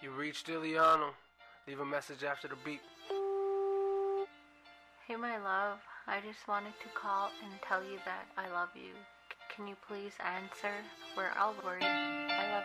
You reached Iliano. Leave a message after the beep. Hey, my love. I just wanted to call and tell you that I love you. Can you please answer? We're all worried. I love